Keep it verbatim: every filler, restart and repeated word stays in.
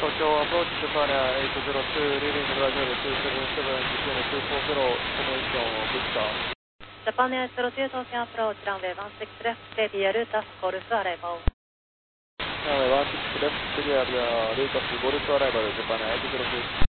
東京アプローチジャパンエイトゼロツー、リーディングブラジルツーセブンセブン、ジャパンツーフォーゼロ、コミュニケーション、ビクター。 Japan Air zero two Tokyo approach runway one six left, clear Lucas, Golf arrival. Runway one six left, clear Lucas, Golf arrival, Japan eight zero two.